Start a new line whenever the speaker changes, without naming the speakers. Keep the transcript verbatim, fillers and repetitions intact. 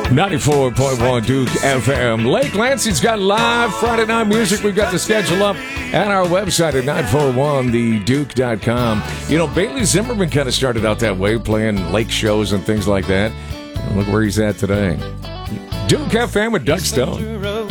ninety-four point one Duke F M. Lake Lansing's got live Friday night music. We've got the schedule up at our website at nine four one the duke dot com. You know, Bailey Zimmerman kind of started out that way, playing lake shows and things like that. And look where he's at today. Duke F M with Doug Stone.